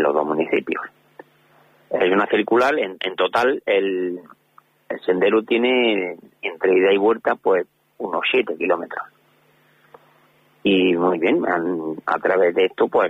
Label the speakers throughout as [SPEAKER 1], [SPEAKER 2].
[SPEAKER 1] los dos municipios. Es una circular, en total el sendero tiene entre ida y vuelta pues unos 7 kilómetros. Y muy bien, a través de esto pues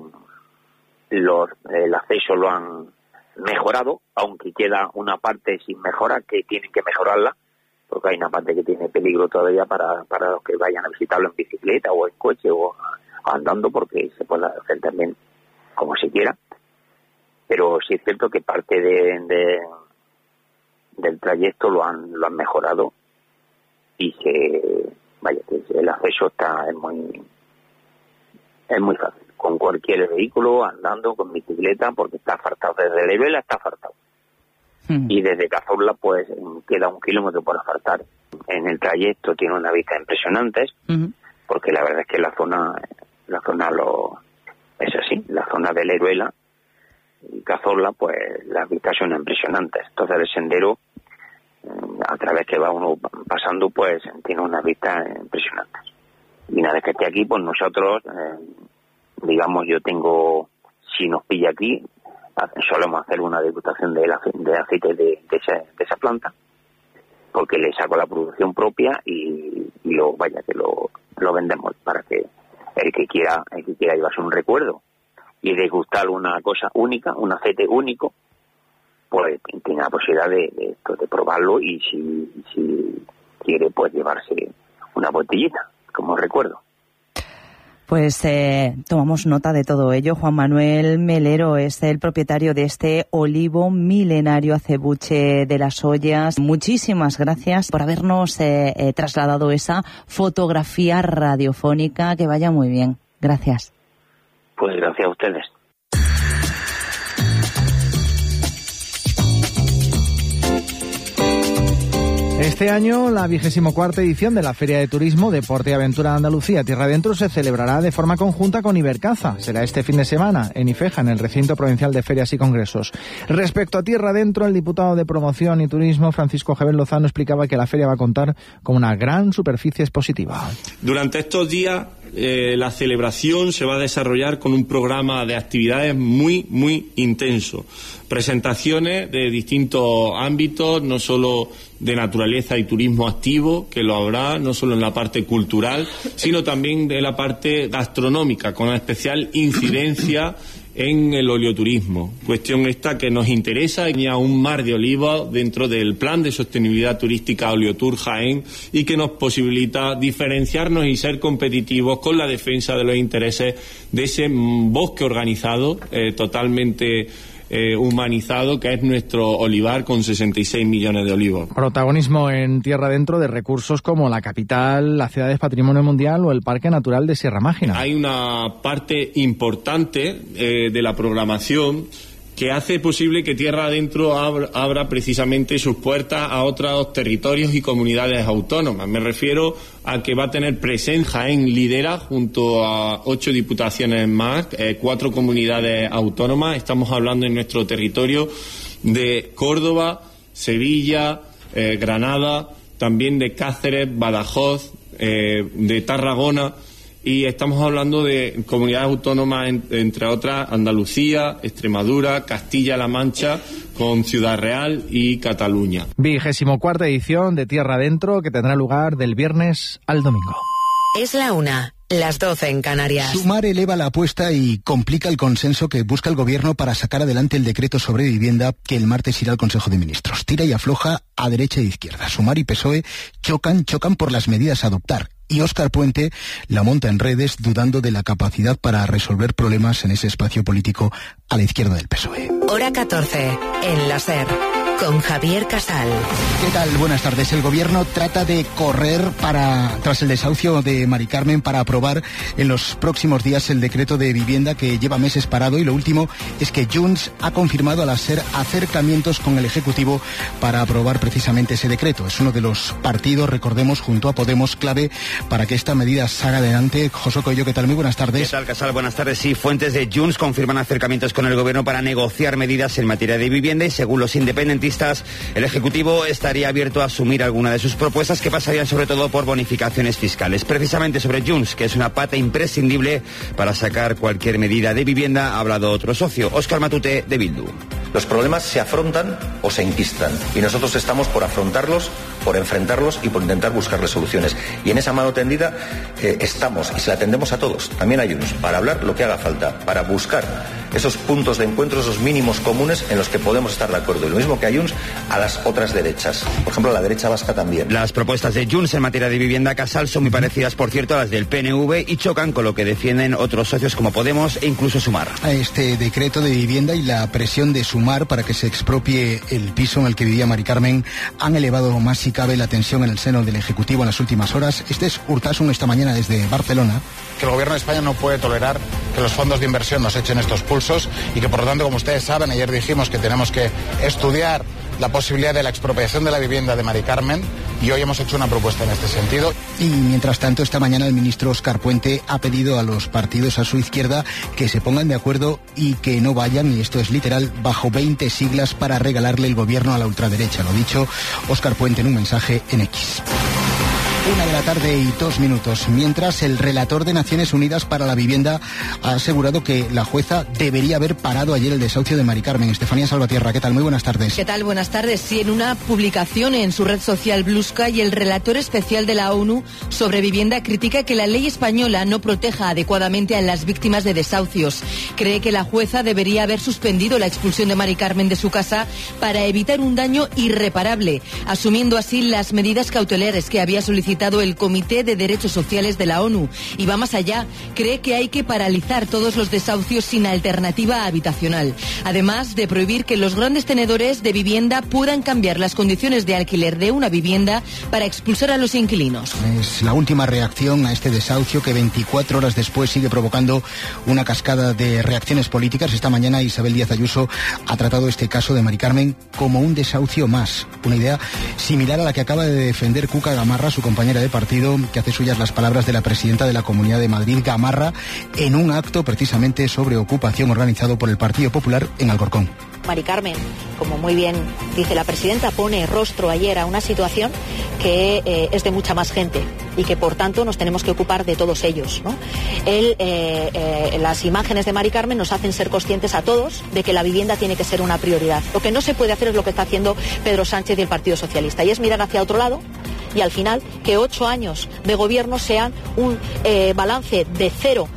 [SPEAKER 1] el acceso lo han mejorado, aunque queda una parte sin mejora que tienen que mejorarla, porque hay una parte que tiene peligro todavía para los que vayan a visitarlo en bicicleta o en coche o andando, porque se puede hacer también como se quiera. Pero sí es cierto que parte del trayecto lo han mejorado y que el acceso es muy fácil, con cualquier vehículo, andando, con bicicleta, porque está asfaltado, desde Leruela está asfaltado. Y desde Cazorla pues queda 1 kilómetro por asfaltar. En el trayecto tiene una vista impresionante, porque la verdad es que la zona es así, la zona de Leruela y Cazorla, pues las vistas son impresionantes. Entonces el sendero, a través que va uno pasando, pues tiene unas vistas impresionantes. Y una vez que esté aquí, pues nosotros, yo tengo, si nos pilla aquí, solemos hacer una degustación de aceite de esa planta, porque le saco la producción propia y lo vendemos para que el que quiera llevarse un recuerdo y degustar una cosa única, un aceite único, pues tiene la posibilidad de probarlo, y si quiere pues llevarse una botellita como recuerdo.
[SPEAKER 2] Pues tomamos nota de todo ello. Juan Manuel Melero es el propietario de este olivo milenario Acebuche de las Ollas. Muchísimas gracias por habernos trasladado esa fotografía radiofónica. Que vaya muy bien. Gracias.
[SPEAKER 1] Pues gracias a ustedes.
[SPEAKER 3] Este año, la 24ª edición de la Feria de Turismo, Deporte y Aventura de Andalucía Tierra Adentro se celebrará de forma conjunta con Ibercaza. Será este fin de semana en Ifeja, en el Recinto Provincial de Ferias y Congresos. Respecto a Tierra Adentro, el diputado de Promoción y Turismo, Francisco Javier Lozano, explicaba que la feria va a contar con una gran superficie expositiva.
[SPEAKER 4] Durante estos días, la celebración se va a desarrollar con un programa de actividades muy, muy intenso. Presentaciones de distintos ámbitos, no solo de naturaleza y turismo activo, que lo habrá, no solo en la parte cultural, sino también en la parte gastronómica, con especial incidencia en el oleoturismo. Cuestión esta que nos interesa, y a un mar de olivos dentro del Plan de Sostenibilidad Turística Oleotur Jaén, y que nos posibilita diferenciarnos y ser competitivos con la defensa de los intereses de ese bosque organizado, totalmente humanizado, que es nuestro olivar, con 66 millones de olivos.
[SPEAKER 3] Protagonismo en Tierra Adentro de recursos como la capital, la ciudad es Patrimonio Mundial o el Parque Natural de Sierra Mágina.
[SPEAKER 4] Hay una parte importante de la programación que hace posible que Tierra Adentro abra precisamente sus puertas a otros territorios y comunidades autónomas. Me refiero a que va a tener presencia Jaén lidera junto a 8 diputaciones más, 4 comunidades autónomas. Estamos hablando en nuestro territorio de Córdoba, Sevilla, Granada, también de Cáceres, Badajoz, de Tarragona. Y estamos hablando de comunidades autónomas, entre otras, Andalucía, Extremadura, Castilla-La Mancha, con Ciudad Real y Cataluña.
[SPEAKER 3] 24ª edición de Tierra Adentro, que tendrá lugar del viernes al domingo.
[SPEAKER 5] Es la 1, las 12 en Canarias.
[SPEAKER 6] Sumar eleva la apuesta y complica el consenso que busca el gobierno para sacar adelante el decreto sobre vivienda que el martes irá al Consejo de Ministros. Tira y afloja a derecha e izquierda. Sumar y PSOE chocan por las medidas a adoptar. Y Óscar Puente la monta en redes dudando de la capacidad para resolver problemas en ese espacio político a la izquierda del PSOE.
[SPEAKER 5] Hora 14, en la SER, con Javier Casal.
[SPEAKER 6] ¿Qué tal? Buenas tardes. El gobierno trata de correr tras el desahucio de Mari Carmen para aprobar en los próximos días el decreto de vivienda que lleva meses parado, y lo último es que Junts ha confirmado a la SER acercamientos con el Ejecutivo para aprobar precisamente ese decreto. Es uno de los partidos, recordemos, junto a Podemos, clave para que esta medida salga adelante. José Coello, ¿qué tal? Muy buenas tardes.
[SPEAKER 7] ¿Qué tal, Casal? Buenas tardes. Sí, fuentes de Junts confirman acercamientos con el gobierno para negociar medidas en materia de vivienda, y según los independentistas, independentistas, el Ejecutivo estaría abierto a asumir alguna de sus propuestas, que pasarían sobre todo por bonificaciones fiscales. Precisamente sobre Junts, que es una pata imprescindible para sacar cualquier medida de vivienda, ha hablado otro socio, Óscar Matute, de Bildu.
[SPEAKER 8] Los problemas se afrontan o se enquistan, y nosotros estamos por afrontarlos, por enfrentarlos y por intentar buscarles soluciones. Y en esa mano tendida estamos, y se la tendemos a todos, también a Junts, para hablar lo que haga falta, para buscar esos puntos de encuentro, esos mínimos comunes en los que podemos estar de acuerdo. Y lo mismo que a Junts, a las otras derechas. Por ejemplo, a la derecha vasca también.
[SPEAKER 7] Las propuestas de Junts en materia de vivienda, Casal, son muy parecidas, por cierto, a las del PNV y chocan con lo que defienden otros socios como Podemos e incluso Sumar.
[SPEAKER 6] Este decreto de vivienda y la presión de Sumar para que se expropie el piso en el que vivía Mari Carmen han elevado más si cabe la tensión en el seno del Ejecutivo en las últimas horas. Este es Urtasun esta mañana desde Barcelona.
[SPEAKER 9] Que el Gobierno de España no puede tolerar que los fondos de inversión nos echen estos pulsos y que, por lo tanto, como ustedes saben, ayer dijimos que tenemos que estudiar la posibilidad de la expropiación de la vivienda de Mari Carmen, y hoy hemos hecho una propuesta en este sentido.
[SPEAKER 6] Y mientras tanto, esta mañana el ministro Óscar Puente ha pedido a los partidos a su izquierda que se pongan de acuerdo y que no vayan, y esto es literal, bajo 20 siglas para regalarle el gobierno a la ultraderecha. Lo dicho Óscar Puente en un mensaje en X. 1:02 p.m. Mientras, el relator de Naciones Unidas para la Vivienda ha asegurado que la jueza debería haber parado ayer el desahucio de Mari Carmen. Estefanía Salvatierra, ¿qué tal? Muy buenas tardes.
[SPEAKER 10] ¿Qué tal? Buenas tardes. Sí, en una publicación en su red social Blue Sky, el relator especial de la ONU sobre vivienda critica que la ley española no proteja adecuadamente a las víctimas de desahucios. Cree que la jueza debería haber suspendido la expulsión de Mari Carmen de su casa para evitar un daño irreparable, asumiendo así las medidas cautelares que había solicitado el Comité de Derechos Sociales de la ONU. Y va más allá, cree que hay que paralizar todos los desahucios sin alternativa habitacional, además de prohibir que los grandes tenedores de vivienda puedan cambiar las condiciones de alquiler de una vivienda para expulsar a los inquilinos.
[SPEAKER 6] Es la última reacción a este desahucio que 24 horas después sigue provocando una cascada de reacciones políticas. Esta mañana Isabel Díaz Ayuso ha tratado este caso de Mari Carmen como un desahucio más, una idea similar a la que acaba de defender Cuca Gamarra, su compañera de partido, que hace suyas las palabras de la presidenta de la Comunidad de Madrid, Gamarra, en un acto precisamente sobre ocupación organizado por el Partido Popular en Alcorcón.
[SPEAKER 11] Mari Carmen, como muy bien dice la presidenta, pone rostro ayer a una situación que es de mucha más gente y que por tanto nos tenemos que ocupar de todos ellos, ¿no? Las imágenes de Mari Carmen nos hacen ser conscientes a todos de que la vivienda tiene que ser una prioridad. Lo que no se puede hacer es lo que está haciendo Pedro Sánchez y el Partido Socialista, y es mirar hacia otro lado y al final que 8 años de gobierno sean un balance de cero,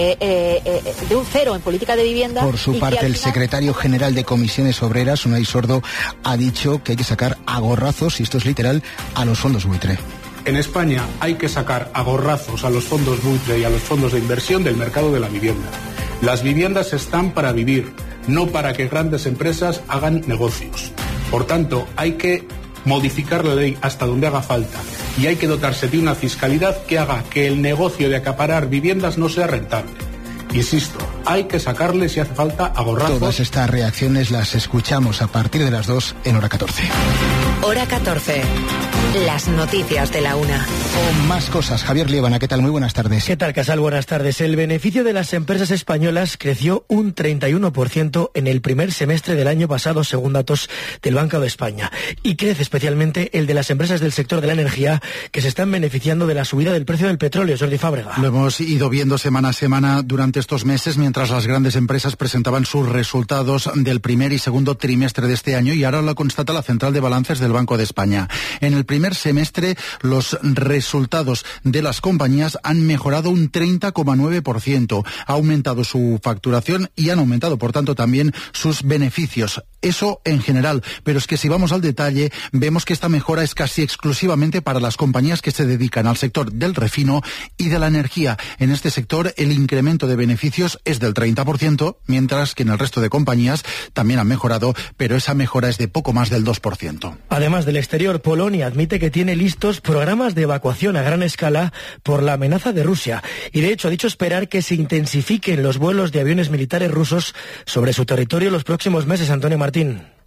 [SPEAKER 11] de un cero en política de vivienda.
[SPEAKER 6] Por su parte, el secretario general de Comisiones Obreras, Unai Sordo, ha dicho que hay que sacar a gorrazos, y esto es literal, a los fondos buitre.
[SPEAKER 12] En España hay que sacar a gorrazos a los fondos buitre y a los fondos de inversión del mercado de la vivienda. Las viviendas están para vivir, no para que grandes empresas hagan negocios. Por tanto, hay que modificar la ley hasta donde haga falta y hay que dotarse de una fiscalidad que haga que el negocio de acaparar viviendas no sea rentable. Insisto, hay que sacarle, si hace falta, a gorrazos.
[SPEAKER 6] Todas estas reacciones las escuchamos a partir de las 2 en Hora 14.
[SPEAKER 5] Hora 14. Las noticias de la una.
[SPEAKER 6] Con más cosas, Javier Liébana, ¿qué tal? Muy buenas tardes.
[SPEAKER 13] ¿Qué tal, Casal? Buenas tardes. El beneficio de las empresas españolas creció un 31% en el primer semestre del año pasado, según datos del Banco de España. Y crece especialmente el de las empresas del sector de la energía, que se están beneficiando de la subida del precio del petróleo. Jordi Fábrega.
[SPEAKER 14] Lo hemos ido viendo semana a semana durante estos meses, mientras las grandes empresas presentaban sus resultados del primer y segundo trimestre de este año, y ahora lo constata la Central de Balances del Banco de España. En el primer semestre, los resultados de las compañías han mejorado un 30,9%. Ha aumentado su facturación y han aumentado, por tanto, también sus beneficios. Eso en general, pero es que si vamos al detalle, vemos que esta mejora es casi exclusivamente para las compañías que se dedican al sector del refino y de la energía. En este sector, el incremento de beneficios es del 30%, mientras que en el resto de compañías también han mejorado, pero esa mejora es de poco más del 2%.
[SPEAKER 13] Además del exterior, Polonia admite que tiene listos programas de evacuación a gran escala por la amenaza de Rusia, y de hecho ha dicho esperar que se intensifiquen los vuelos de aviones militares rusos sobre su territorio los próximos meses. Antonio Martín.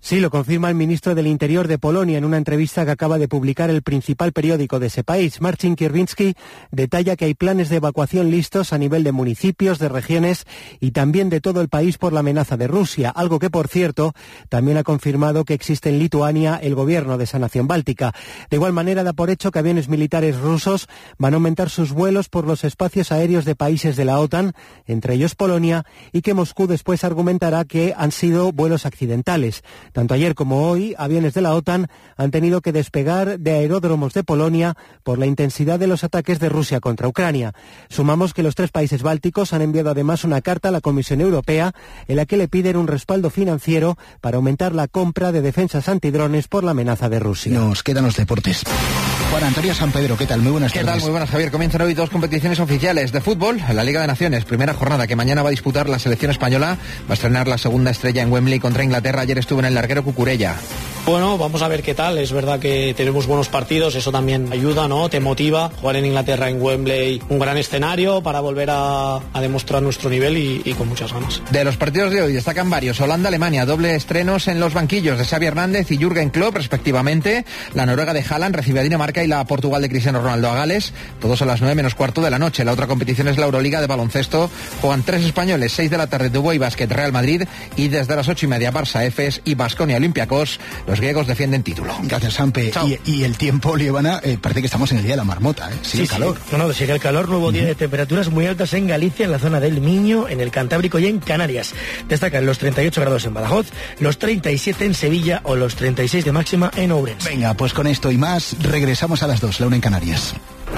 [SPEAKER 15] Sí, lo confirma el ministro del Interior de Polonia en una entrevista que acaba de publicar el principal periódico de ese país. Marcin Kierwiński detalla que hay planes de evacuación listos a nivel de municipios, de regiones y también de todo el país por la amenaza de Rusia, algo que, por cierto, también ha confirmado que existe en Lituania el gobierno de esa nación báltica. De igual manera, da por hecho que aviones militares rusos van a aumentar sus vuelos por los espacios aéreos de países de la OTAN, entre ellos Polonia, y que Moscú después argumentará que han sido vuelos accidentales. Tanto ayer como hoy, aviones de la OTAN han tenido que despegar de aeródromos de Polonia por la intensidad de los ataques de Rusia contra Ucrania. Sumamos que los 3 países bálticos han enviado además una carta a la Comisión Europea en la que le piden un respaldo financiero para aumentar la compra de defensas antidrones por la amenaza de Rusia.
[SPEAKER 6] Nos quedan los deportes. Juan Antonio San Pedro, ¿qué tal? Muy buenas tardes.
[SPEAKER 16] ¿Qué tal? Muy buenas, Javier. Comienzan hoy 2 competiciones oficiales de fútbol. La Liga de Naciones, primera jornada que mañana va a disputar la selección española. Va a estrenar la segunda estrella en Wembley contra Inglaterra. Ayer estuvo en el larguero Cucurella.
[SPEAKER 17] Bueno, vamos a ver qué tal. Es verdad que tenemos buenos partidos, eso también ayuda, ¿no? Te motiva. Jugar en Inglaterra, en Wembley, un gran escenario para volver a demostrar nuestro nivel y con muchas ganas.
[SPEAKER 16] De los partidos de hoy destacan varios. Holanda-Alemania, doble estrenos en los banquillos de Xavi Hernández y Jürgen Klopp, respectivamente. La Noruega de Haaland recibe a Dinamarca y la Portugal de Cristiano Ronaldo a Gales. Todos a las 9:15 de la noche. La otra competición es la Euroliga de baloncesto. Juegan 3 españoles, 6 de la tarde, Dubái Basket Real Madrid, y desde las 8:30 Barça Efes y Baskonia Olympiacos. Los griegos defienden título.
[SPEAKER 6] Gracias, Sampe. Y el tiempo, Liebana, parece que estamos en el día de la marmota, ¿eh? Sigue el calor.
[SPEAKER 13] Sí. No, sigue el calor. Nuevo día de temperaturas muy altas en Galicia, en la zona del Miño, en el Cantábrico y en Canarias. Destacan los 38 grados en Badajoz, los 37 en Sevilla o los 36 de máxima en Ourense.
[SPEAKER 6] Venga, pues con esto y más, regresamos a las 2, la 1 en Canarias.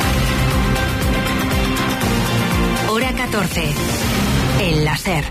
[SPEAKER 5] Hora 14. En la SER.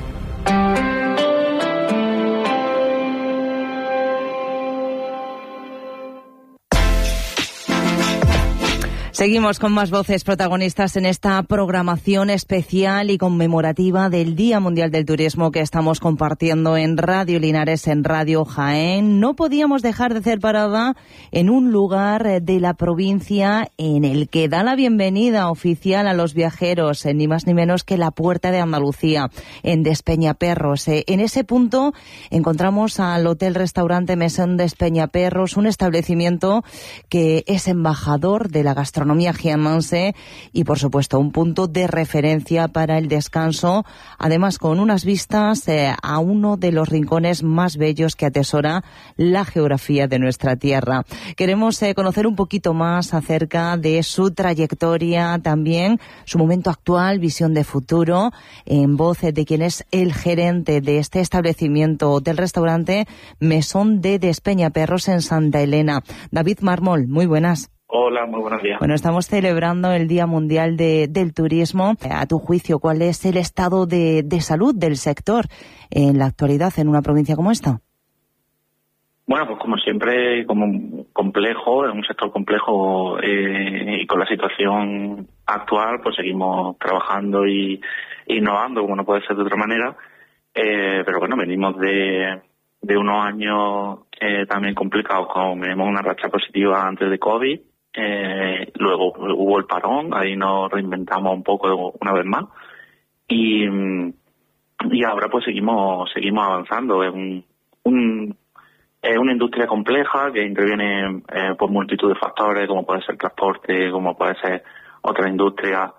[SPEAKER 2] Seguimos con más voces protagonistas en esta programación especial y conmemorativa del Día Mundial del Turismo que estamos compartiendo en Radio Linares, en Radio Jaén. No podíamos dejar de hacer parada en un lugar de la provincia en el que da la bienvenida oficial a los viajeros, ni más ni menos que la Puerta de Andalucía, en Despeñaperros. En ese punto encontramos al Hotel-Restaurante Mesón Despeñaperros, un establecimiento que es embajador de la gastronomía jiennense y, por supuesto, un punto de referencia para el descanso, además con unas vistas a uno de los rincones más bellos que atesora la geografía de nuestra tierra. Queremos conocer un poquito más acerca de su trayectoria, también su momento actual, visión de futuro, en voz de quien es el gerente de este establecimiento del restaurante Mesón de Despeñaperros en Santa Elena. David Mármol, muy buenas.
[SPEAKER 18] Hola, muy buenos días.
[SPEAKER 2] Bueno, estamos celebrando el Día Mundial del Turismo. A tu juicio, ¿cuál es el estado de salud del sector en la actualidad en una provincia como esta?
[SPEAKER 18] Bueno, pues como siempre, como complejo, es un sector complejo y con la situación actual, pues seguimos trabajando y innovando, como no puede ser de otra manera. Pero bueno, venimos de unos años también complicados, venimos una racha positiva antes de COVID. Luego hubo el parón, ahí nos reinventamos un poco una vez más y ahora pues seguimos avanzando. Es una industria compleja que interviene por multitud de factores, como puede ser transporte, como puede ser otra industria,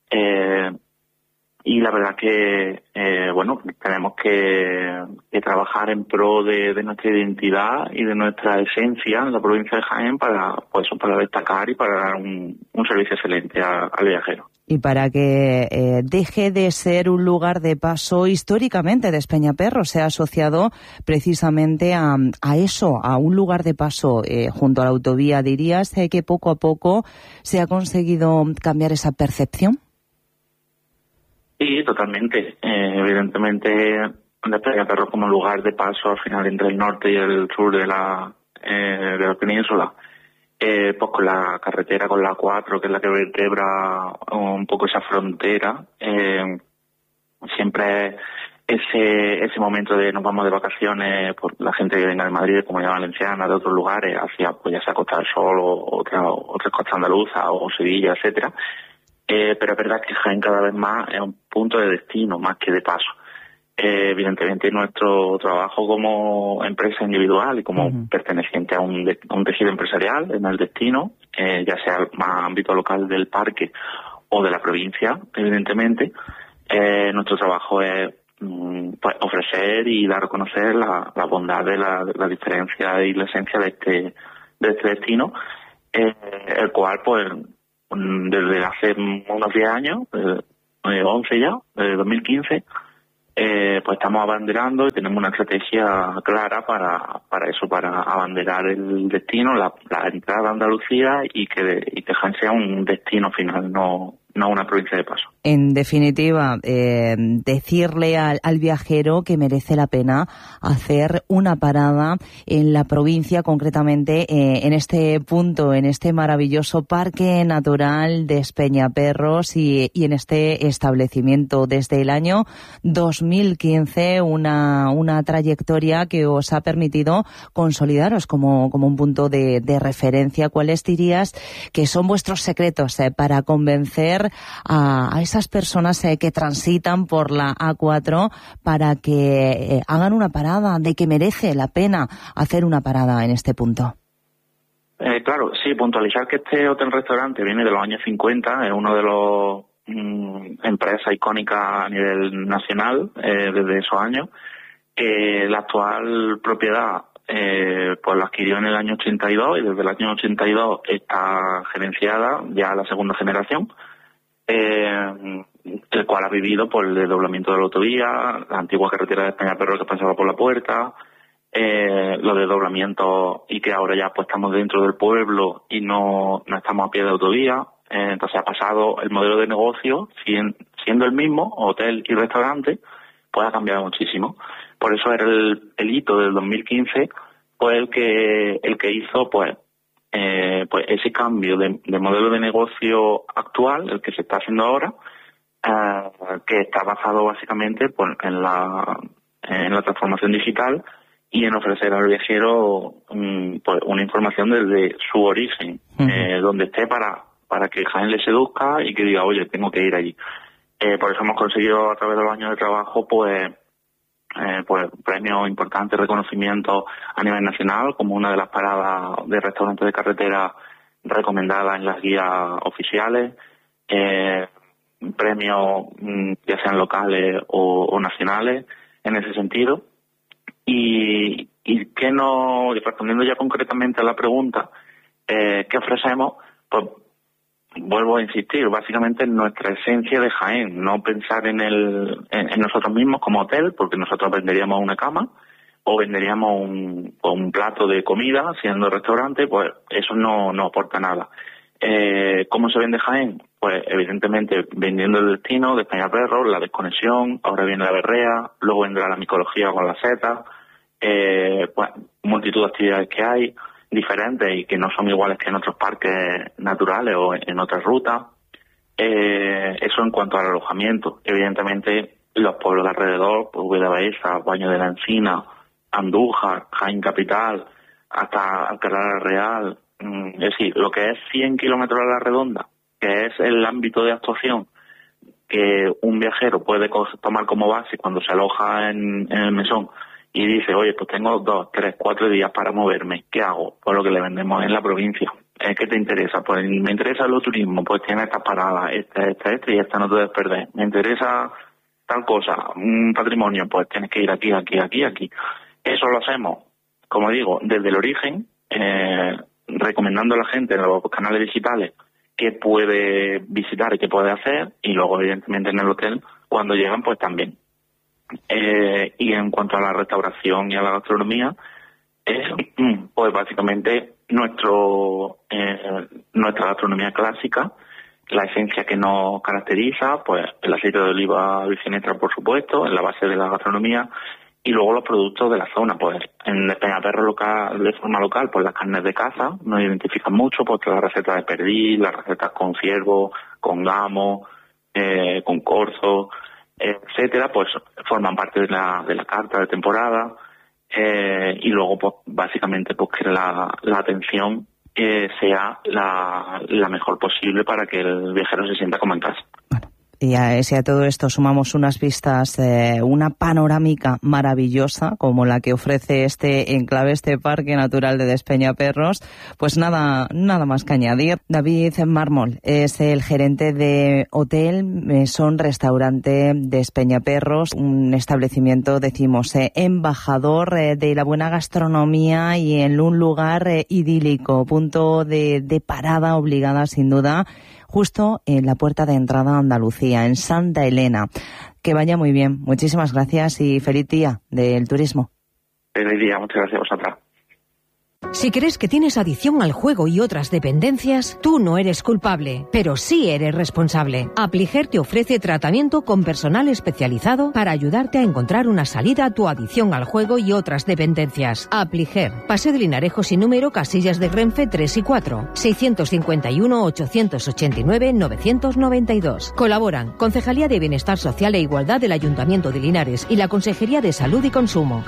[SPEAKER 18] y la verdad que tenemos que trabajar en pro de nuestra identidad y de nuestra esencia en la provincia de Jaén para destacar y para dar un servicio excelente al viajero.
[SPEAKER 2] Y para que deje de ser un lugar de paso, históricamente Despeñaperros se ha asociado precisamente a eso, a un lugar de paso junto a la autovía. ¿Dirías que poco a poco se ha conseguido cambiar esa percepción?
[SPEAKER 18] Sí, totalmente. Evidentemente, Despeñaperros como lugar de paso al final entre el norte y el sur de la península, pues con la carretera, con la 4, que es la que vertebra un poco esa frontera, siempre ese momento de nos vamos de vacaciones, por la gente que venga de Madrid, de Comunidad Valenciana, de otros lugares, hacia pues ya sea Costa del Sol o otras costas andaluzas o Sevilla, etcétera. Pero es verdad que Jaén cada vez más es un punto de destino más que de paso. evidentemente nuestro trabajo como empresa individual y como perteneciente a un tejido empresarial en el destino, ya sea más ámbito local del parque o de la provincia, evidentemente, nuestro trabajo es pues ofrecer y dar a conocer la bondad de la diferencia y la esencia de este destino, el cual pues desde hace unos 10 años, 11 ya, desde 2015, pues estamos abanderando y tenemos una estrategia clara para eso, para abanderar el destino, la entrada a Andalucía y que Jaén sea un destino final, no una provincia de paso.
[SPEAKER 2] En definitiva, decirle al viajero que merece la pena hacer una parada en la provincia, concretamente en este punto, en este maravilloso Parque Natural de Espeñaperros y en este establecimiento desde el año 2015, una trayectoria que os ha permitido consolidaros como un punto de referencia. ¿Cuáles dirías que son vuestros secretos para convencer a esas personas que transitan por la A4 para que hagan una parada, de que merece la pena hacer una parada en este punto?
[SPEAKER 18] Claro, sí, puntualizar que este hotel-restaurante viene de los años 50, es uno de los empresas icónicas a nivel nacional desde esos años. La actual propiedad pues la adquirió en el año 82 y desde el año 82 está gerenciada ya la segunda generación, el cual ha vivido por el desdoblamiento de la autovía, la antigua carretera de Espeñaperros que pasaba por la puerta, los desdoblamientos y que ahora ya pues estamos dentro del pueblo y no estamos a pie de autovía. Entonces ha pasado el modelo de negocio, siendo el mismo, hotel y restaurante, pues ha cambiado muchísimo. Por eso era el hito del 2015, pues el que hizo pues ese cambio de modelo de negocio actual, el que se está haciendo ahora, que está basado básicamente pues, en la transformación digital y en ofrecer al viajero pues, una información desde su origen, donde esté para que Jaén le seduzca y que diga, oye, tengo que ir allí. Por eso hemos conseguido a través de los años de trabajo pues premios importantes, reconocimientos a nivel nacional, como una de las paradas de restaurantes de carretera recomendadas en las guías oficiales, premios ya sean locales o nacionales en ese sentido. Y que no, respondiendo ya concretamente a la pregunta, ¿qué ofrecemos? Pues vuelvo a insistir, básicamente en nuestra esencia de Jaén, no pensar en nosotros mismos como hotel, porque nosotros venderíamos una cama o venderíamos un plato de comida, siendo restaurante, pues eso no aporta nada. ¿Cómo se vende Jaén? Pues evidentemente vendiendo el destino de Espeñaperros, la desconexión, ahora viene la berrea, luego vendrá la micología con la seta, pues multitud de actividades que hay, diferentes y que no son iguales que en otros parques naturales o en otras rutas. Eso en cuanto al alojamiento. Evidentemente, los pueblos de alrededor, pues Úbeda Baeza, Baño de la Encina, Andújar, Jaén Capital, hasta Alcalá de la Real, es decir, lo que es 100 kilómetros a la redonda, que es el ámbito de actuación que un viajero puede tomar como base cuando se aloja en el mesón y dice, oye, pues tengo 2, 3, 4 días para moverme, ¿qué hago? Pues lo que le vendemos en la provincia. ¿Qué te interesa? Pues me interesa el turismo, pues tiene estas paradas, esta y esta no te debes perder. Me interesa tal cosa, un patrimonio, pues tienes que ir aquí. Eso lo hacemos, como digo, desde el origen, recomendando a la gente en los canales digitales qué puede visitar y qué puede hacer, y luego evidentemente en el hotel, cuando llegan, pues también. Y en cuanto a la restauración y a la gastronomía, pues básicamente nuestra gastronomía clásica, la esencia que nos caracteriza, pues el aceite de oliva virgen extra, por supuesto, en la base de la gastronomía, y luego los productos de la zona, pues en Espeñaperros local, de forma local, pues las carnes de caza nos identifican mucho, pues las recetas de perdiz, las recetas con ciervo, con gamo, con corzo, etcétera, pues forman parte de la carta de temporada, y luego pues básicamente pues que la atención sea la mejor posible para que el viajero se sienta como en casa.
[SPEAKER 2] Y si a todo esto sumamos unas vistas, una panorámica maravillosa como la que ofrece este enclave, este Parque Natural de Despeñaperros, pues nada más que añadir. David Mármol es el gerente de Hotel Mesón Restaurante Despeñaperros, un establecimiento, decimos, embajador de la buena gastronomía y en un lugar idílico, punto de parada obligada sin duda, justo en la puerta de entrada a Andalucía, en Santa Elena. Que vaya muy bien. Muchísimas gracias y feliz día del turismo.
[SPEAKER 18] Feliz día, muchas gracias a vosotras.
[SPEAKER 19] Si crees que tienes adicción al juego y otras dependencias, tú no eres culpable, pero sí eres responsable. Apliger te ofrece tratamiento con personal especializado para ayudarte a encontrar una salida a tu adicción al juego y otras dependencias. Apliger, Paseo de Linarejo sin número, Casillas de Renfe 3 y 4, 651-889-992. Colaboran Concejalía de Bienestar Social e Igualdad del Ayuntamiento de Linares y la Consejería de Salud y Consumo.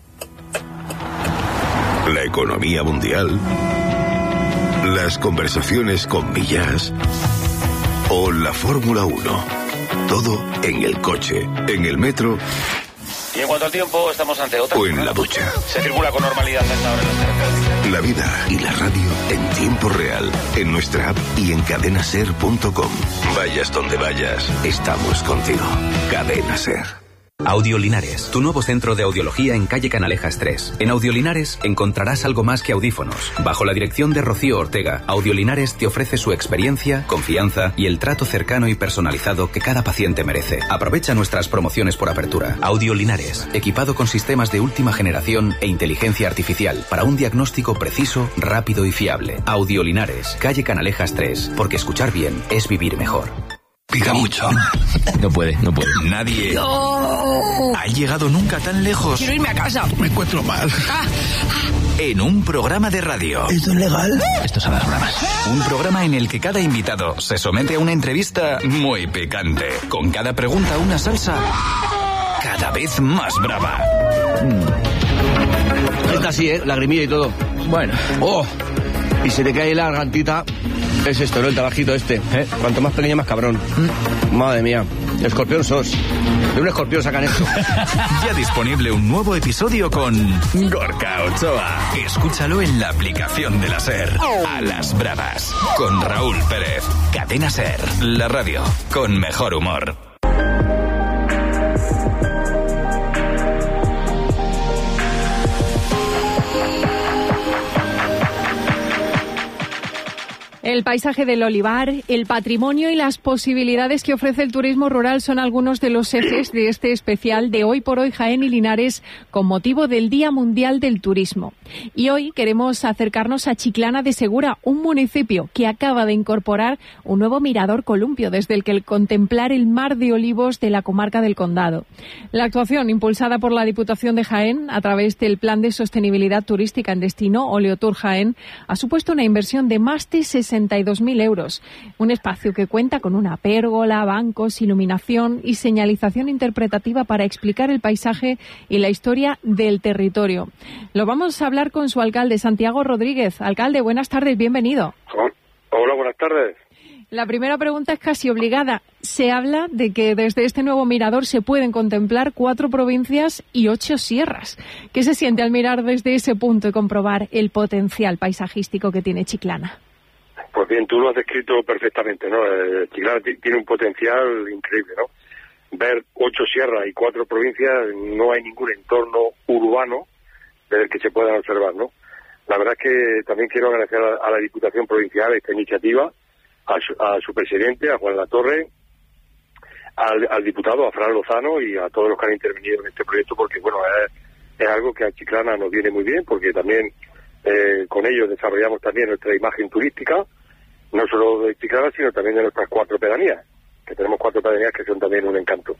[SPEAKER 20] La economía mundial, las conversaciones con Millás o la Fórmula 1. Todo en el coche, en el metro.
[SPEAKER 21] Y en cuanto al tiempo, estamos ante otra.
[SPEAKER 20] O en la ducha.
[SPEAKER 21] Se circula con normalidad a esta hora en los carreteras.
[SPEAKER 20] La vida y la radio en tiempo real, en nuestra app y en cadenaser.com. Vayas donde vayas, estamos contigo. Cadena Ser.
[SPEAKER 22] Audiolinares, tu nuevo centro de audiología en calle Canalejas 3. En Audiolinares encontrarás algo más que audífonos. Bajo la dirección de Rocío Ortega, Audiolinares te ofrece su experiencia, confianza y el trato cercano y personalizado que cada paciente merece. Aprovecha nuestras promociones por apertura. Audiolinares, equipado con sistemas de última generación e inteligencia artificial para un diagnóstico preciso, rápido y fiable. Audiolinares, calle Canalejas 3, porque escuchar bien es vivir mejor.
[SPEAKER 20] Pica mucho.
[SPEAKER 22] No puede.
[SPEAKER 20] Nadie ha llegado nunca tan lejos.
[SPEAKER 19] Quiero irme a casa.
[SPEAKER 20] Me encuentro mal. En un programa de radio.
[SPEAKER 6] ¿Esto es legal?
[SPEAKER 22] Esto son las bromas.
[SPEAKER 20] Un programa en el que cada invitado se somete a una entrevista muy picante. Con cada pregunta una salsa cada vez más brava.
[SPEAKER 23] Esta sí, lagrimilla y todo.
[SPEAKER 22] Bueno.
[SPEAKER 23] ¡Oh! Y se te cae la gargantita. Es esto, ¿no? El tabajito este. Cuanto más pequeño, más cabrón. Madre mía. Escorpión sos. De un escorpión sacan esto.
[SPEAKER 20] Ya disponible un nuevo episodio con Gorka Ochoa. Escúchalo en la aplicación de la SER. A las bravas. Con Raúl Pérez. Cadena SER. La radio con mejor humor.
[SPEAKER 24] El paisaje del olivar, el patrimonio y las posibilidades que ofrece el turismo rural son algunos de los ejes de este especial de Hoy por Hoy Jaén y Linares con motivo del Día Mundial del Turismo. Y hoy queremos acercarnos a Chiclana de Segura, un municipio que acaba de incorporar un nuevo mirador columpio desde el que contemplar el mar de olivos de la comarca del Condado. La actuación, impulsada por la Diputación de Jaén a través del Plan de Sostenibilidad Turística en Destino Oleotour Jaén, ha supuesto una inversión de más de 62.000 euros. Un espacio que cuenta con una pérgola, bancos, iluminación y señalización interpretativa para explicar el paisaje y la historia del territorio. Lo vamos a hablar con su alcalde, Santiago Rodríguez. Alcalde, buenas tardes, bienvenido.
[SPEAKER 25] Hola, buenas tardes.
[SPEAKER 24] La primera pregunta es casi obligada. Se habla de que desde este nuevo mirador se pueden contemplar 4 provincias y 8 sierras. ¿Qué se siente al mirar desde ese punto y comprobar el potencial paisajístico que tiene Chiclana?
[SPEAKER 25] Pues bien, tú lo has descrito perfectamente, ¿no? Chiclana tiene un potencial increíble, ¿no? Ver 8 sierras y 4 provincias, no hay ningún entorno urbano desde el que se puedan observar, ¿no? La verdad es que también quiero agradecer a la Diputación Provincial esta iniciativa, a su presidente, a Juan Latorre, al diputado, a Fran Lozano y a todos los que han intervenido en este proyecto, porque, bueno, es algo que a Chiclana nos viene muy bien, porque también con ellos desarrollamos también nuestra imagen turística, no solo de Chiclana, sino también de nuestras 4 pedanías, que tenemos 4 pedanías que son también un encanto.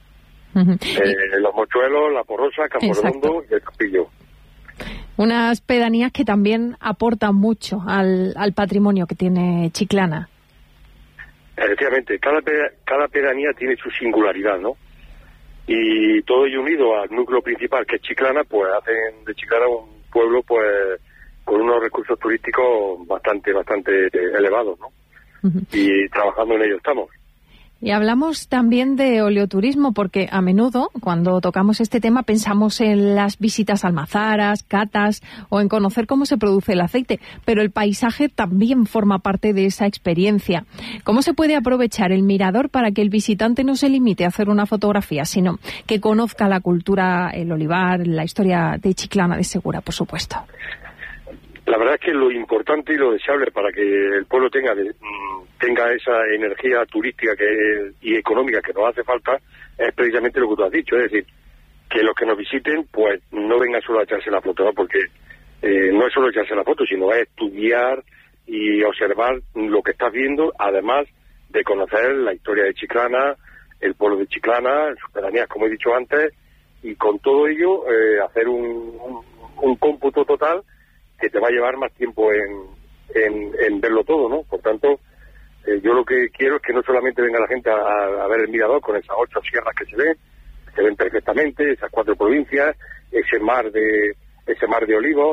[SPEAKER 25] Los Mochuelos, La Porrosa, Camporedondo y El Campillo.
[SPEAKER 24] Unas pedanías que también aportan mucho al patrimonio que tiene Chiclana.
[SPEAKER 25] Efectivamente, cada pedanía tiene su singularidad, ¿no? Y todo ello unido al núcleo principal, que es Chiclana, pues hacen de Chiclana un pueblo, pues, con unos recursos turísticos bastante elevados, ¿no? Y trabajando en ello estamos.
[SPEAKER 24] Y hablamos también de oleoturismo, porque a menudo, cuando tocamos este tema, pensamos en las visitas a almazaras, catas o en conocer cómo se produce el aceite. Pero el paisaje también forma parte de esa experiencia. ¿Cómo se puede aprovechar el mirador para que el visitante no se limite a hacer una fotografía, sino que conozca la cultura, el olivar, la historia de Chiclana de Segura, por supuesto?
[SPEAKER 25] La verdad es que lo importante y lo deseable para que el pueblo tenga esa energía turística y económica que nos hace falta es precisamente lo que tú has dicho, es decir, que los que nos visiten pues no vengan solo a echarse la foto, ¿no? Porque no es solo echarse la foto, sino es estudiar y observar lo que estás viendo, además de conocer la historia de Chiclana, el pueblo de Chiclana, sus pedanías, como he dicho antes, y con todo ello hacer un cómputo total que te va a llevar más tiempo en verlo todo, ¿no? Por tanto, yo lo que quiero es que no solamente venga la gente a ver el mirador con esas 8 sierras que se ven perfectamente, esas 4 provincias, ese mar de olivos,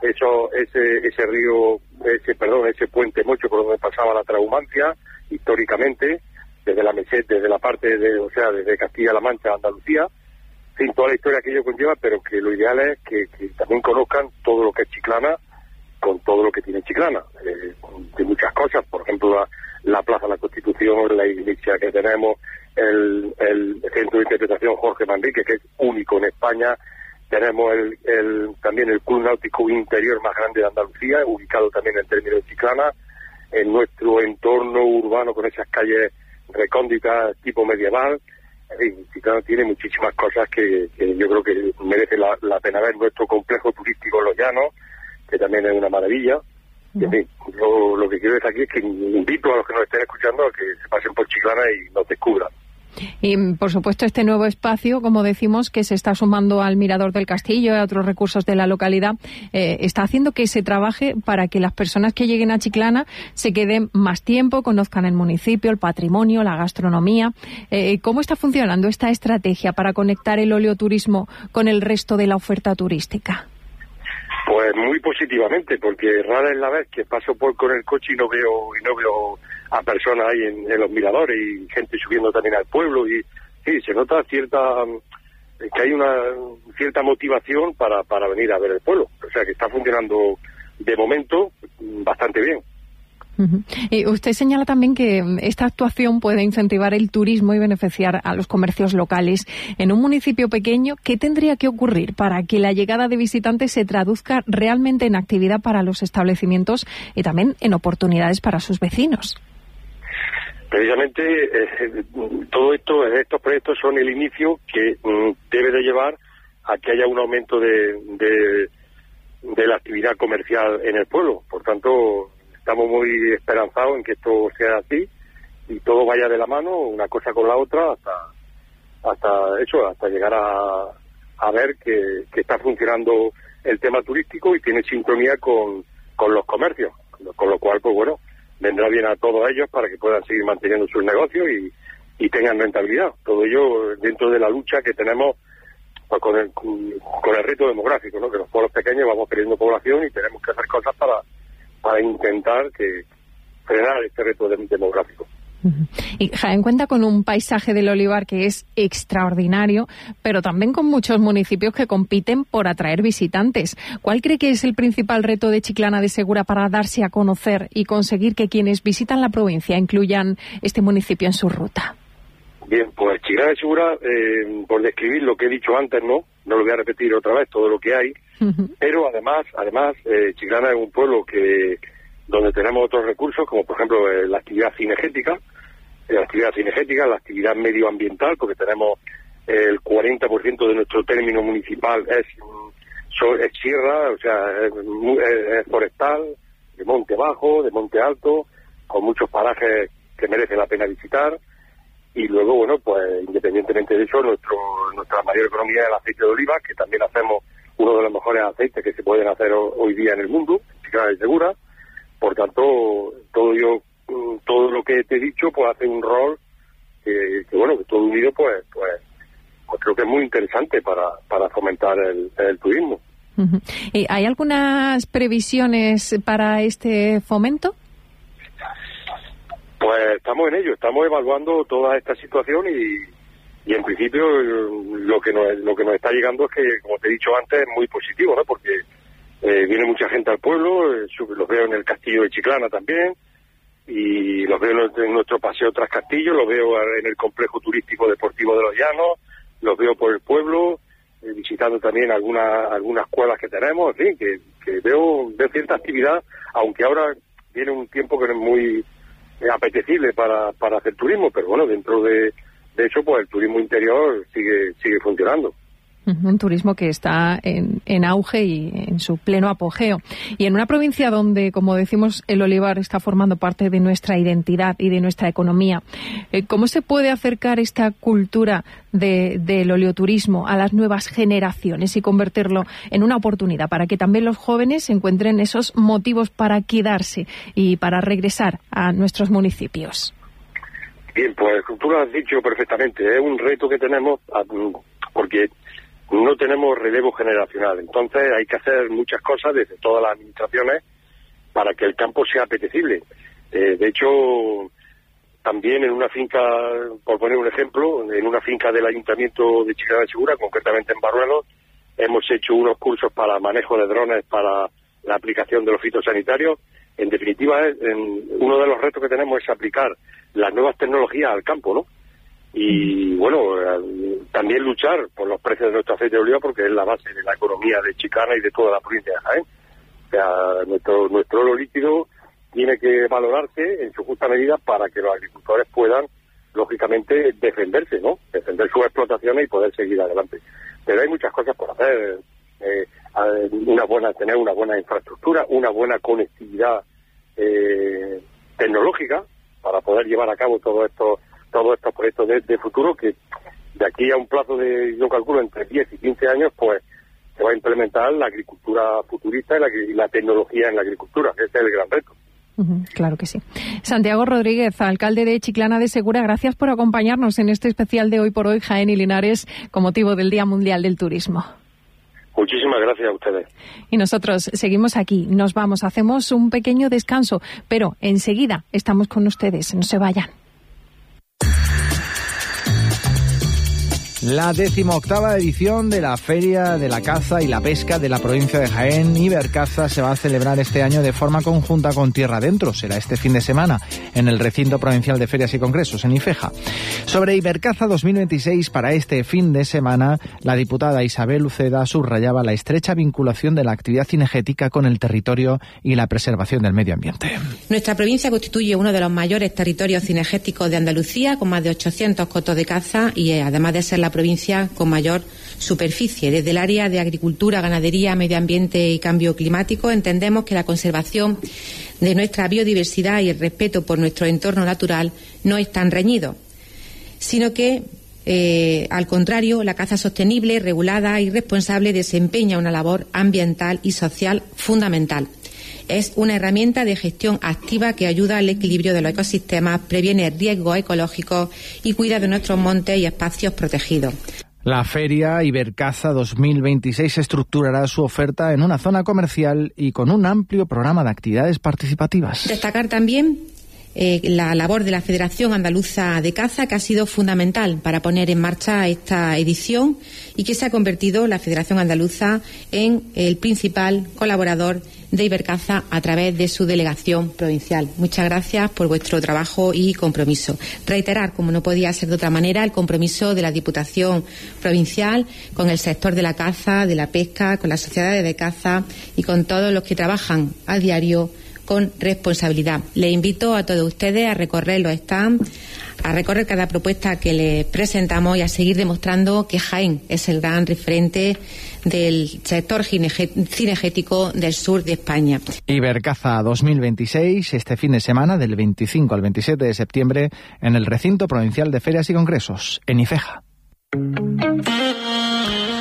[SPEAKER 25] ese puente Mocho por donde pasaba la Trahumancia, históricamente, desde la meseta, desde la parte desde Castilla-La Mancha a Andalucía, sin toda la historia que ello conlleva, pero que lo ideal es que también conozcan todo lo que es Chiclana, con todo lo que tiene Chiclana, de muchas cosas, por ejemplo la Plaza de la Constitución, la iglesia que tenemos, el centro de interpretación Jorge Manrique, que es único en España, tenemos también el club náutico interior más grande de Andalucía, ubicado también en el término de Chiclana, en nuestro entorno urbano con esas calles recónditas tipo medieval. Chiclana tiene muchísimas cosas que yo creo que merece la pena ver. Nuestro complejo turístico Los Llanos, que también es una maravilla. En fin, yo lo que quiero decir aquí es que invito a los que nos estén escuchando a que se pasen por Chiclana y nos descubran.
[SPEAKER 24] Y, por supuesto, este nuevo espacio, como decimos, que se está sumando al Mirador del Castillo y a otros recursos de la localidad, está haciendo que se trabaje para que las personas que lleguen a Chiclana se queden más tiempo, conozcan el municipio, el patrimonio, la gastronomía. ¿Cómo está funcionando esta estrategia para conectar el oleoturismo con el resto de la oferta turística?
[SPEAKER 25] Pues muy positivamente, porque rara es la vez que paso con el coche y no veo a personas ahí en los miradores y gente subiendo también al pueblo, y sí, se nota que hay una cierta motivación para venir a ver el pueblo, o sea que está funcionando de momento bastante bien.
[SPEAKER 24] Y usted señala también que esta actuación puede incentivar el turismo y beneficiar a los comercios locales. En un municipio pequeño, ¿qué tendría que ocurrir para que la llegada de visitantes se traduzca realmente en actividad para los establecimientos y también en oportunidades para sus vecinos?
[SPEAKER 25] Precisamente todos estos proyectos son el inicio que debe de llevar a que haya un aumento de la actividad comercial en el pueblo. Por tanto, estamos muy esperanzados en que esto sea así y todo vaya de la mano, una cosa con la otra, hasta llegar a ver que está funcionando el tema turístico y tiene sintonía con los comercios, con lo cual, pues bueno, vendrá bien a todos ellos para que puedan seguir manteniendo sus negocios y tengan rentabilidad. Todo ello dentro de la lucha que tenemos pues, con el reto demográfico, ¿no? Que los pueblos pequeños vamos perdiendo población y tenemos que hacer cosas para intentar frenar este reto demográfico.
[SPEAKER 24] Y Jaén cuenta con un paisaje del olivar que es extraordinario, pero también con muchos municipios que compiten por atraer visitantes. ¿Cuál cree que es el principal reto de Chiclana de Segura para darse a conocer y conseguir que quienes visitan la provincia incluyan este municipio en su ruta?
[SPEAKER 25] Bien, pues Chiclana de Segura, por describir lo que he dicho antes, no lo voy a repetir otra vez, todo lo que hay, pero además Chiclana es un pueblo donde tenemos otros recursos, como por ejemplo la actividad cinegética, la actividad medioambiental, porque tenemos el 40% de nuestro término municipal es sierra, o sea, es forestal, de monte bajo, de monte alto, con muchos parajes que merece la pena visitar. Y luego, bueno, pues independientemente de eso, nuestra mayor economía es el aceite de oliva, que también hacemos uno de los mejores aceites que se pueden hacer hoy día en el mundo, Chiclana de Segura. Por tanto, todo lo que te he dicho, pues hace un rol que todo unido, pues creo que es muy interesante para fomentar el turismo.
[SPEAKER 24] ¿Hay algunas previsiones para este fomento?
[SPEAKER 25] Pues estamos en ello, estamos evaluando toda esta situación y en principio lo que nos está llegando es que, como te he dicho antes, es muy positivo, ¿no? Porque viene mucha gente al pueblo, los veo en el castillo de Chiclana también, y los veo en nuestro paseo tras castillo, los veo en el complejo turístico deportivo de Los Llanos, los veo por el pueblo, visitando también algunas escuelas que tenemos, en fin, que veo cierta actividad, aunque ahora viene un tiempo que no es muy apetecible para hacer turismo, pero bueno, dentro de eso, pues el turismo interior sigue funcionando.
[SPEAKER 24] Un turismo que está en auge y en su pleno apogeo. Y en una provincia donde, como decimos, el olivar está formando parte de nuestra identidad y de nuestra economía, ¿cómo se puede acercar esta cultura del oleoturismo a las nuevas generaciones y convertirlo en una oportunidad para que también los jóvenes encuentren esos motivos para quedarse y para regresar a nuestros municipios?
[SPEAKER 25] Bien, pues tú lo has dicho perfectamente. Es un reto que tenemos porque no tenemos relevo generacional, entonces hay que hacer muchas cosas desde todas las administraciones para que el campo sea apetecible. De hecho, también en una finca, por poner un ejemplo, en una finca del Ayuntamiento de Chiclana de Segura, concretamente en Barruelos, hemos hecho unos cursos para manejo de drones para la aplicación de los fitosanitarios. En definitiva, uno de los retos que tenemos es aplicar las nuevas tecnologías al campo, ¿no? Y bueno, también luchar por los precios de nuestro aceite de oliva, porque es la base de la economía de Chiclana y de toda la provincia de Jaén. O sea, nuestro oro líquido tiene que valorarse en su justa medida para que los agricultores puedan, lógicamente, defenderse, ¿no? Defender sus explotaciones y poder seguir adelante. Pero hay muchas cosas por hacer. Tener una buena infraestructura, una buena conectividad tecnológica para poder llevar a cabo todos estos proyectos de futuro, que de aquí a un plazo de, yo calculo, entre 10 y 15 años, pues se va a implementar la agricultura futurista y la tecnología en la agricultura, que ese es el gran reto.
[SPEAKER 24] Claro que sí. Santiago Rodríguez, alcalde de Chiclana de Segura, gracias por acompañarnos en este especial de Hoy por Hoy Jaén y Linares con motivo del Día Mundial del Turismo.
[SPEAKER 25] Muchísimas gracias a ustedes.
[SPEAKER 24] Y nosotros seguimos aquí, nos vamos, hacemos un pequeño descanso, pero enseguida estamos con ustedes, no se vayan.
[SPEAKER 16] La 18ª edición de la Feria de la Caza y la Pesca de la provincia de Jaén, Ibercaza, se va a celebrar este año de forma conjunta con Tierra Adentro. Será este fin de semana en el Recinto Provincial de Ferias y Congresos, en Ifeja. Sobre Ibercaza 2026, para este fin de semana, la diputada Isabel Uceda subrayaba la estrecha vinculación de la actividad cinegética con el territorio y la preservación del medio ambiente.
[SPEAKER 1] Nuestra provincia constituye uno de los mayores territorios cinegéticos de Andalucía, con más de 800 cotos de caza y además de ser la provincia con mayor superficie. Desde el área de agricultura, ganadería, medio ambiente y cambio climático entendemos que la conservación de nuestra biodiversidad y el respeto por nuestro entorno natural no están reñidos, sino que al contrario, la caza sostenible, regulada y responsable desempeña una labor ambiental y social fundamental. Es una herramienta de gestión activa que ayuda al equilibrio de los ecosistemas, previene riesgos ecológicos y cuida de nuestros montes y espacios protegidos.
[SPEAKER 16] La feria Ibercaza 2026 estructurará su oferta en una zona comercial y con un amplio programa de actividades participativas.
[SPEAKER 1] Destacar también la labor de la Federación Andaluza de Caza, que ha sido fundamental para poner en marcha esta edición y que se ha convertido la Federación Andaluza en el principal colaborador de Ibercaza a través de su delegación provincial. Muchas gracias por vuestro trabajo y compromiso. Reiterar, como no podía ser de otra manera, el compromiso de la Diputación Provincial con el sector de la caza, de la pesca, con las sociedades de caza y con todos los que trabajan a diario con responsabilidad. Les invito a todos ustedes a recorrer los stands, a recorrer cada propuesta que les presentamos y a seguir demostrando que Jaén es el gran referente del sector cinegético del sur de España.
[SPEAKER 16] Ibercaza 2026, este fin de semana, del 25 al 27 de septiembre, en el Recinto Provincial de Ferias y Congresos, en Ifeja.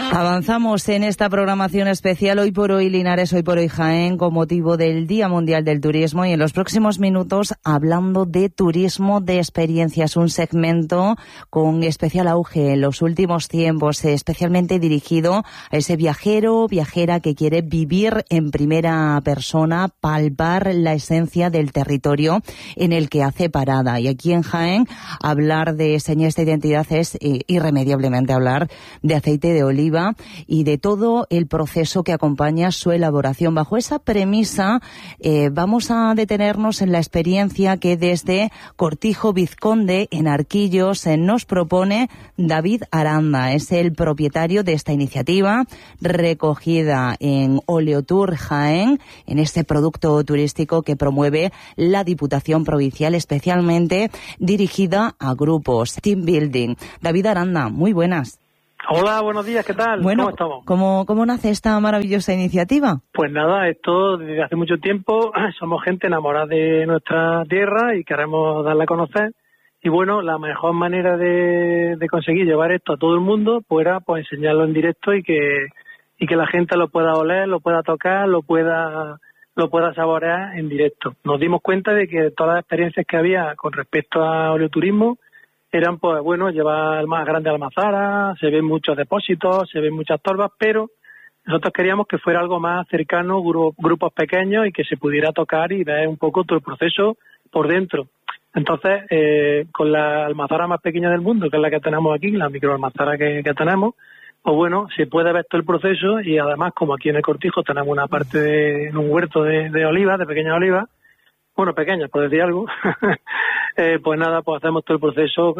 [SPEAKER 2] Avanzamos en esta programación especial Hoy por Hoy Linares, Hoy por Hoy Jaén, con motivo del Día Mundial del Turismo, y en los próximos minutos hablando de turismo de experiencias, un segmento con especial auge en los últimos tiempos, especialmente dirigido a ese viajera que quiere vivir en primera persona, palpar la esencia del territorio en el que hace parada. Y aquí en Jaén, hablar de señas de identidad es irremediablemente hablar de aceite de oliva y de todo el proceso que acompaña su elaboración. Bajo esa premisa, vamos a detenernos en la experiencia que desde Cortijo Vizconde, en Arquillos, nos propone David Aranda. Es el propietario de esta iniciativa, recogida en Oleotour Jaén, en este producto turístico que promueve la Diputación Provincial, especialmente dirigida a grupos. Team Building. David Aranda, muy buenas.
[SPEAKER 3] Hola, buenos días, ¿qué tal?
[SPEAKER 2] Bueno,
[SPEAKER 3] ¿cómo estamos?
[SPEAKER 2] ¿Cómo nace esta maravillosa iniciativa?
[SPEAKER 3] Pues nada, esto desde hace mucho tiempo somos gente enamorada de nuestra tierra y queremos darla a conocer. Y bueno, la mejor manera de conseguir llevar esto a todo el mundo pues era pues enseñarlo en directo y que la gente lo pueda oler, lo pueda tocar, lo pueda saborear en directo. Nos dimos cuenta de que todas las experiencias que había con respecto a oleoturismo eran, pues bueno, llevar el más grande Almazara, se ven muchos depósitos, se ven muchas torbas, pero nosotros queríamos que fuera algo más cercano, grupos pequeños, y que se pudiera tocar y ver un poco todo el proceso por dentro. Entonces, con la almazara más pequeña del mundo, que es la que tenemos aquí, la microalmazara que tenemos, pues bueno, se puede ver todo el proceso, y además, como aquí en el Cortijo tenemos una parte en un huerto de olivas, de pequeñas olivas, bueno, pequeñas, por decir algo, pues nada, pues hacemos todo el proceso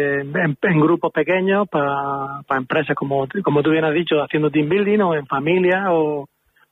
[SPEAKER 3] en grupos pequeños para empresas, como tú bien has dicho, haciendo team building o en familia o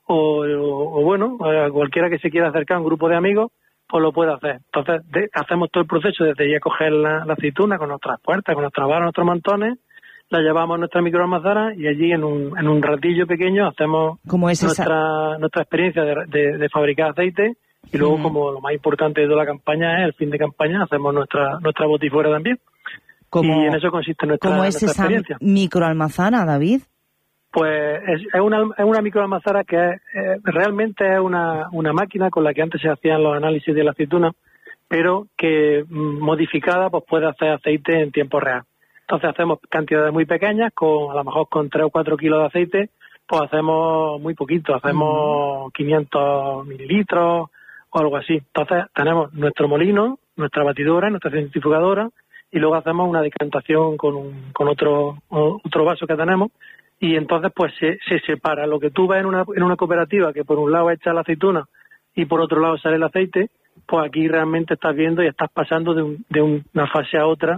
[SPEAKER 3] bueno, cualquiera que se quiera acercar a un grupo de amigos, pues lo puede hacer. Entonces, hacemos todo el proceso desde ir a coger la aceituna con nuestras puertas, con nuestras varas, nuestros mantones, la llevamos a nuestra microalmazara y allí en un ratillo pequeño hacemos nuestra experiencia de fabricar aceite. Y luego, como lo más importante de toda la campaña es el fin de campaña, hacemos nuestra botifuera también. Y en eso consiste nuestra experiencia.
[SPEAKER 2] ¿Cómo es esa microalmazara, David?
[SPEAKER 3] Pues es una microalmazara que realmente es una máquina con la que antes se hacían los análisis de la aceituna, pero que modificada pues puede hacer aceite en tiempo real. Entonces hacemos cantidades muy pequeñas, a lo mejor con 3 o 4 kilos de aceite, pues hacemos muy poquito, hacemos 500 mililitros o algo así. Entonces tenemos nuestro molino, nuestra batidora, nuestra centrifugadora, y luego hacemos una decantación con otro vaso que tenemos, y entonces pues se separa. Lo que tú ves en una cooperativa, que por un lado echa la aceituna y por otro lado sale el aceite, pues aquí realmente estás viendo y estás pasando de una fase a otra,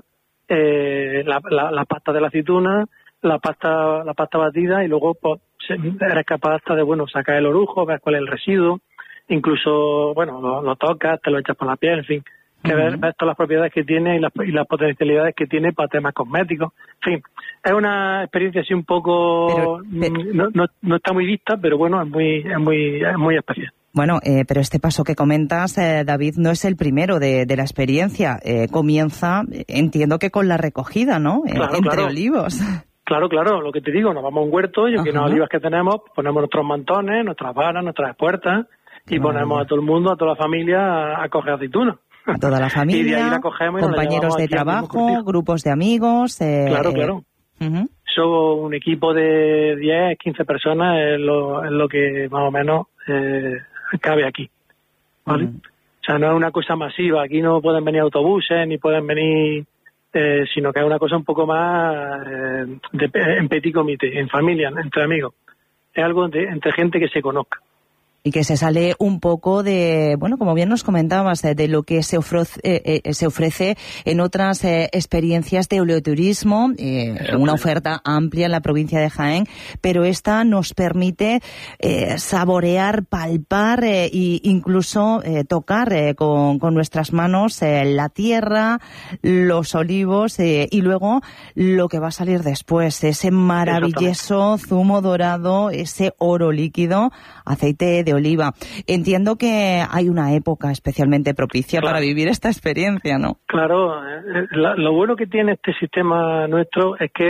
[SPEAKER 3] la pasta de la aceituna, la pasta batida, y luego pues eres capaz hasta de sacar el orujo, ver cuál es el residuo. Incluso, lo tocas, te lo echas por la piel, en fin, que ves todas las propiedades que tiene y las potencialidades que tiene para temas cosméticos. En fin, es una experiencia así un poco, no está muy vista, pero bueno, es muy especial.
[SPEAKER 2] Bueno, pero este paso que comentas, David, no es el primero de la experiencia. Comienza, entiendo que con la recogida, ¿no? Entre olivos.
[SPEAKER 3] Claro, lo que te digo, nos vamos a un huerto y en las olivas que tenemos, ponemos nuestros mantones, nuestras varas, nuestras puertas, y ponemos a todo el mundo, a toda la familia a coger aceituna.
[SPEAKER 2] A toda la familia,
[SPEAKER 3] y de ahí la cogemos,
[SPEAKER 2] compañeros de trabajo, grupos de amigos.
[SPEAKER 3] Claro. Somos un equipo de 10, 15 personas, es lo que más o menos cabe aquí. ¿Vale? O sea, no es una cosa masiva, aquí no pueden venir autobuses, ni pueden venir, sino que es una cosa un poco más en petit comité, en familia, entre amigos. Es algo entre gente que se conozca.
[SPEAKER 2] Y que se sale un poco de, como bien nos comentabas, de lo que se ofrece en otras experiencias de oleoturismo, una oferta amplia en la provincia de Jaén, pero esta nos permite saborear, palpar e incluso tocar con nuestras manos la tierra, los olivos y luego lo que va a salir después, ese maravilloso zumo dorado, ese oro líquido, aceite de oliva. Entiendo que hay una época especialmente propicia para vivir esta experiencia, ¿no?
[SPEAKER 3] Claro, lo bueno que tiene este sistema nuestro es que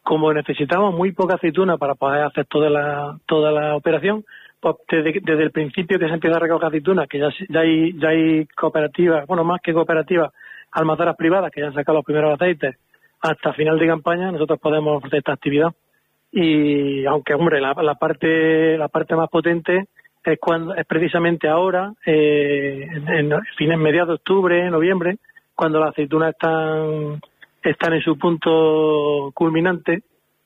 [SPEAKER 3] como necesitamos muy poca aceituna para poder hacer toda la operación, pues desde el principio que se empieza a recoger aceituna, que ya hay cooperativas, bueno, más que cooperativas, almaceras privadas que ya han sacado los primeros aceites, hasta final de campaña nosotros podemos ofrecer esta actividad. Y aunque, hombre, la parte más potente es precisamente ahora, en mediados de octubre, noviembre, cuando las aceitunas están en su punto culminante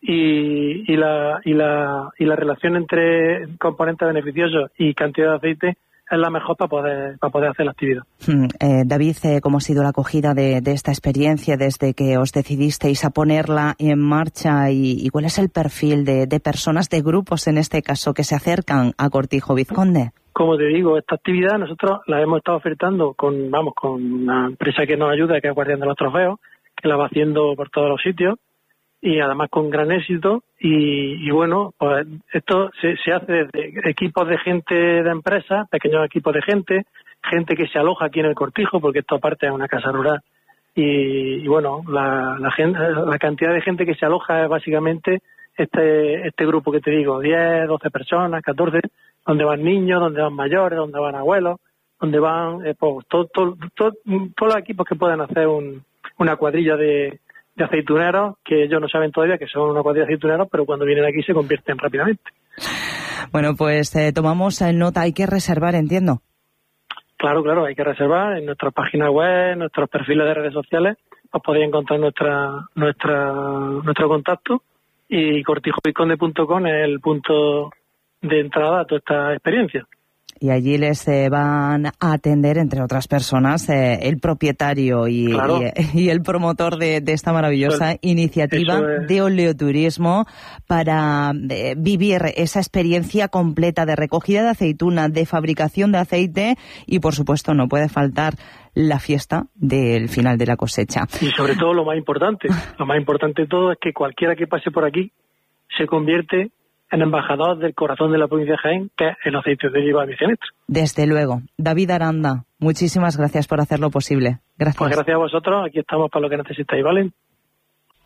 [SPEAKER 3] y la relación entre componentes beneficiosos y cantidad de aceite es la mejor para poder hacer la actividad.
[SPEAKER 2] David, ¿cómo ha sido la acogida de esta experiencia desde que os decidisteis a ponerla en marcha y cuál es el perfil de personas, de grupos en este caso, que se acercan a Cortijo Vizconde?
[SPEAKER 3] Como te digo, esta actividad nosotros la hemos estado ofertando con una empresa que nos ayuda, que es Guardián de los Trofeos, que la va haciendo por todos los sitios y además con gran éxito. Y bueno, pues esto se hace desde equipos de gente de empresas, pequeños equipos de gente que se aloja aquí en el Cortijo, porque esto aparte es una casa rural. Y bueno, la cantidad de gente que se aloja es básicamente este grupo que te digo, 10, 12 personas, 14, donde van niños, donde van mayores, donde van abuelos, donde van pues, todos los equipos que pueden hacer una cuadrilla de aceituneros, que ellos no saben todavía que son una cuadrilla de aceituneros, pero cuando vienen aquí se convierten rápidamente.
[SPEAKER 2] Bueno, pues tomamos nota, hay que reservar, entiendo. Claro,
[SPEAKER 3] hay que reservar en nuestra página web, en nuestros perfiles de redes sociales, os podéis encontrar nuestro contacto, y cortijovizconde.com es el punto de entrada a toda esta experiencia.
[SPEAKER 2] Y allí les van a atender, entre otras personas, el propietario y el promotor de esta maravillosa iniciativa de oleoturismo para vivir esa experiencia completa de recogida de aceituna, de fabricación de aceite y, por supuesto, no puede faltar la fiesta del final de la cosecha.
[SPEAKER 3] Y sobre todo lo más importante de todo es que cualquiera que pase por aquí se convierte en embajador del corazón de la provincia de Jaén, que es el aceite de oliva virgen.
[SPEAKER 2] Desde luego. David Aranda, muchísimas gracias por hacerlo posible. Gracias.
[SPEAKER 3] Pues gracias a vosotros, aquí estamos para lo que necesitáis, ¿vale?